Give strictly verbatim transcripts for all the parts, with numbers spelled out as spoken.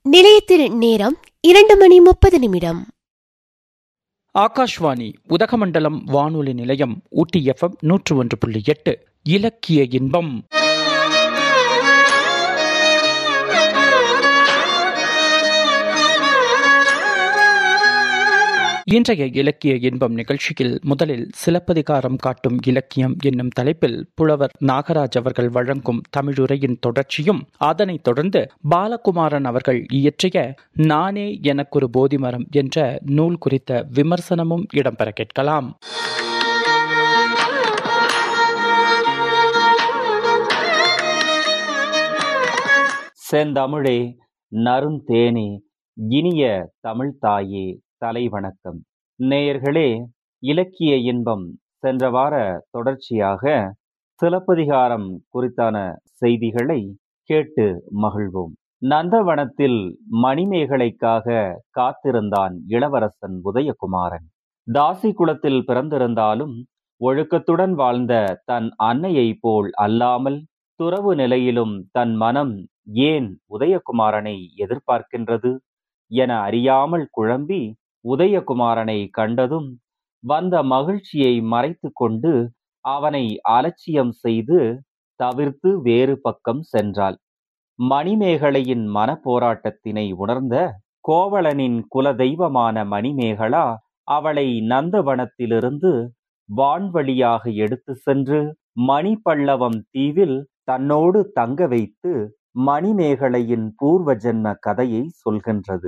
நிலையத்தில் நேரம் இரண்டு மணி முப்பது நிமிடம். ஆகாஷ்வாணி உதகமண்டலம் வானொலி நிலையம் ஊட்டி எஃப்எம் நூற்று ஒன்று புள்ளி எட்டு. இலக்கிய இன்பம். இன்றைய இலக்கிய இன்பம் நிகழ்ச்சியில் முதலில் சிலப்பதிகாரம் காட்டும் இலக்கியம் என்னும் தலைப்பில் புலவர் நாகராஜ் அவர்கள் வழங்கும் தமிழுரையின் தொடர்ச்சியும், அதனைத் தொடர்ந்து பாலகுமாரன் அவர்கள் இயற்றிய நானே எனக்கொரு போதிமரம் என்ற நூல் குறித்த விமர்சனமும் இடம்பெற கேட்கலாம். செந்தமிழே, நறுந்தேனே, இனிய தமிழ் தாயே, தலை வணக்கம். நேயர்களே, இலக்கிய இன்பம் சென்ற வார தொடர்ச்சியாக சிலப்பதிகாரம் குறித்தான செய்திகளை கேட்டு மகிழ்வோம். நந்தவனத்தில் மணிமேகலைக்காக காத்திருந்தான் இளவரசன் உதயகுமாரன். தாசி குலத்தில் பிறந்திருந்தாலும் ஒழுக்கத்துடன் வாழ்ந்த தன் அன்னையை போல் அல்லாமல் துறவு நிலையிலும் தன் மனம் ஏன் உதயகுமாரனை எதிர்பார்க்கின்றது என அறியாமல் குழம்பி உதயகுமாரனை கண்டதும் வந்த மகிழ்ச்சியை மறைத்து கொண்டு அவனை அலட்சியம் செய்து தவிர்த்து வேறு பக்கம் சென்றாள். மணிமேகலையின் மன போராட்டத்தினை உணர்ந்த கோவலனின் குல தெய்வமான மணிமேகலா அவளை நந்தவனத்திலிருந்து வான்வழியாக எடுத்து சென்று மணிப்பல்லவம் தீவில் தன்னோடு தங்க வைத்து மணிமேகலையின் பூர்வ ஜென்ம கதையை சொல்கின்றது.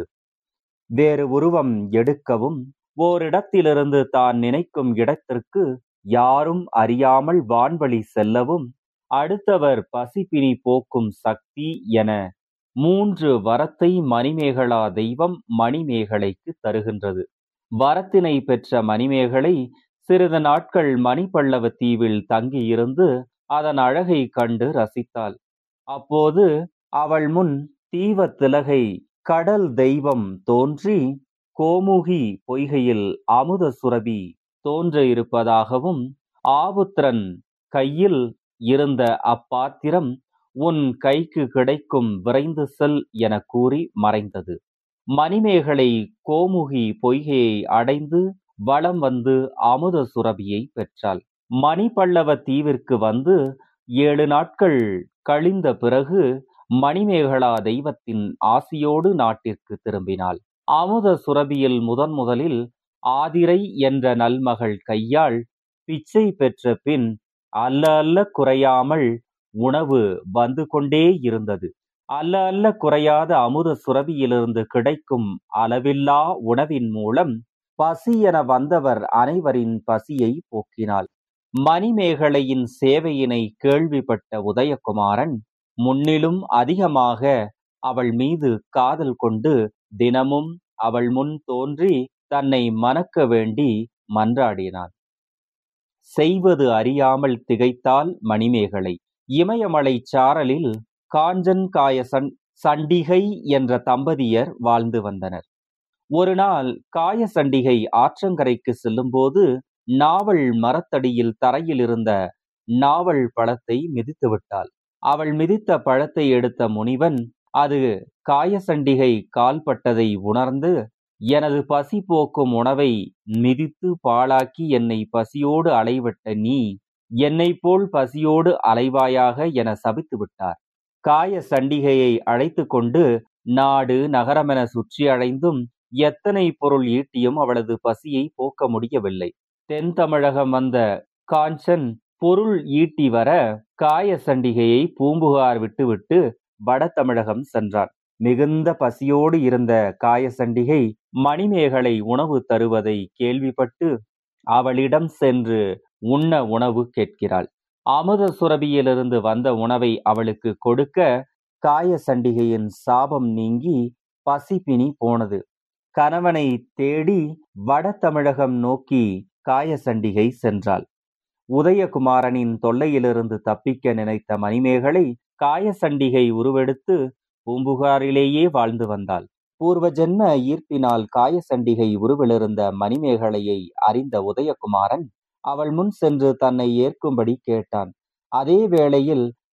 வேறு உருவம் எடுக்கவும் ஓரிடத்திலிருந்து தான் நினைக்கும் இடத்திற்கு யாரும் அறியாமல் வான்வழி செல்லவும் அடுத்தவர் பசிப்பினி போக்கும் சக்தி என மூன்று வரத்தை மணிமேகலா தெய்வம் மணிமேகலைக்கு தருகின்றது. வரத்தினை பெற்ற மணிமேகலை சிறிது நாட்கள் மணிப்பல்லவ தீவில் தங்கியிருந்து அதன் அழகை கண்டு ரசித்தாள். அப்போது அவள் முன் தீவத்திலகை கடல் தெய்வம் தோன்றி கோமுகி பொய்கையில் அமுத சுரபி தோன்ற இருப்பதாகவும் ஆபுத்திரன் கையில் இருந்த அப்பாத்திரம் உன் கைக்கு கிடைக்கும் விரைந்து செல் என கூறி மறைந்தது. மணிமேகலை கோமுகி பொய்கையை அடைந்து வலம் வந்து அமுத சுரபியை பெற்றாள். மணிப்பல்லவ தீவிற்கு வந்து ஏழு நாட்கள் கழிந்த பிறகு மணிமேகலா தெய்வத்தின் ஆசியோடு நாட்டிற்கு திரும்பினாள். அமுத சுரபியில் முதன் முதலில் ஆதிரை என்ற நல்மகள் கையால் பிச்சை பெற்ற பின் அல்ல அல்ல குறையாமல் உணவு வந்து கொண்டே இருந்தது. அல்ல அல்ல குறையாத அமுத சுரபியிலிருந்து கிடைக்கும் அளவில்லா உணவின் மூலம் பசி என வந்தவர் அனைவரின் பசியை போக்கினாள். மணிமேகலையின் சேவையினை கேள்விப்பட்ட உதயகுமாரன் முன்னிலும் அதிகமாக அவள் மீது காதல் கொண்டு தினமும் அவள் முன் தோன்றி தன்னை மணக்க வேண்டி மன்றாடினான். செய்வது அறியாமல் திகைத்தாள் மணிமேகலை. இமயமலை சாரலில் காஞ்சன் காயசன் சண்டிகை என்ற தம்பதியர் வாழ்ந்து வந்தனர். ஒரு நாள் காயசண்டிகை ஆற்றங்கரைக்கு செல்லும்போது நாவல் மரத்தடியில் தரையில் இருந்த நாவல் பழத்தை மிதித்து விட்டாள். அவள் மிதித்த பழத்தை எடுத்த முனிவன் அது காயசண்டிகை கால்பட்டதை உணர்ந்து, எனது பசி போக்கும் உணவை மிதித்து பாழாக்கி என்னை பசியோடு அலைவிட்ட நீ என்னை போல் பசியோடு அலைவாயாக என சபித்து விட்டார். காய சண்டிகையை அழைத்து கொண்டு நாடு நகரமென சுற்றி அடைந்தும் எத்தனை பொருள் ஈட்டியும் அவளது பசியை போக்க முடியவில்லை. தென் தமிழகம் வந்த காஞ்சன் பொருள் ஈட்டி வர காய சண்டிகையை பூம்புகார் விட்டுவிட்டு வட தமிழகம் சென்றான். மிகுந்த பசியோடு இருந்த காயசண்டிகை மணிமேகலை உணவு தருவதை கேள்விப்பட்டு அவளிடம் சென்று உண்ண உணவு கேட்கிறாள். அமுத சுரபியிலிருந்து வந்த உணவை அவளுக்கு கொடுக்க காயசண்டிகையின் சாபம் நீங்கி பசிப்பினி போனது. கணவனை தேடி வட தமிழகம் நோக்கி காயசண்டிகை சென்றாள். உதயகுமாரனின் தொல்லையிலிருந்து தப்பிக்க நினைத்த மணிமேகலை காயசண்டிகை உருவெடுத்து பூம்புகாரிலேயே வாழ்ந்து வந்தாள். பூர்வ ஜென்ம ஈர்ப்பினால் காயசண்டிகை உருவிலிருந்த மணிமேகலையை அறிந்த உதயகுமாரன் அவள் முன் சென்று தன்னை ஏற்கும்படி கேட்டான். அதே வேளையில்